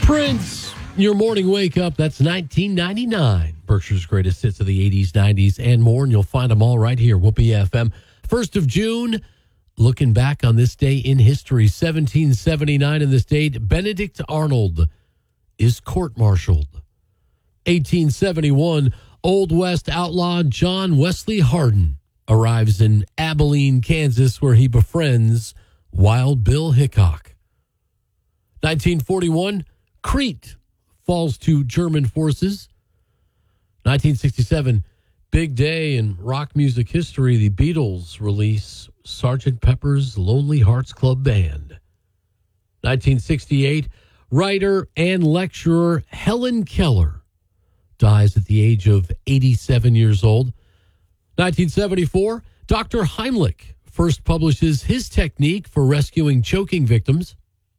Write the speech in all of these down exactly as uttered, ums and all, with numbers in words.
Prince, your morning wake up. That's nineteen ninety-nine. Berkshire's greatest hits of the eighties, nineties, and more. And you'll find them all right here. Whoopee F M. first of June, looking back on this day in history, seventeen seventy-nine in this date, Benedict Arnold is court-martialed. eighteen seventy-one, Old West outlaw John Wesley Hardin arrives in Abilene, Kansas, where he befriends Wild Bill Hickok. nineteen forty-one, Crete falls to German forces. nineteen sixty-seven, big day in rock music history. The Beatles release Sergeant Pepper's Lonely Hearts Club Band. nineteen sixty-eight, writer and lecturer Helen Keller dies at the age of eighty-seven years old. nineteen seventy-four, Doctor Heimlich first publishes his technique for rescuing choking victims.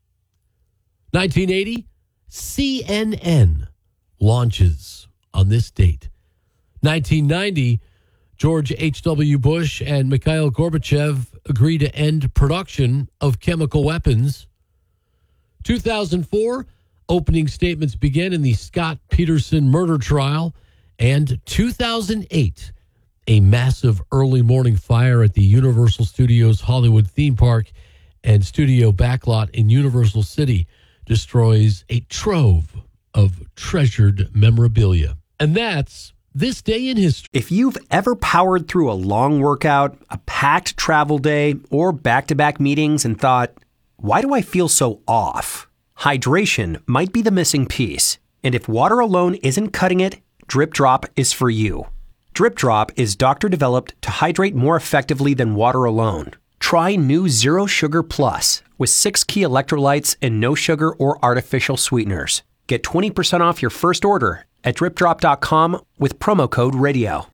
nineteen eighty, C N N launches on this date. nineteen ninety, George H W. Bush and Mikhail Gorbachev agree to end production of chemical weapons. two thousand four, opening statements begin in the Scott Peterson murder trial. And two thousand eight, a massive early morning fire at the Universal Studios Hollywood theme park and studio backlot in Universal City destroys a trove of treasured memorabilia. And that's this day in history. If you've ever powered through a long workout, a packed travel day, or back-to-back meetings and thought, why do I feel so off? Hydration might be the missing piece. And if water alone isn't cutting it, Drip Drop is for you. Drip Drop is doctor-developed to hydrate more effectively than water alone. Try new Zero Sugar Plus with six key electrolytes and no sugar or artificial sweeteners. Get twenty percent off your first order at drip drop dot com with promo code radio.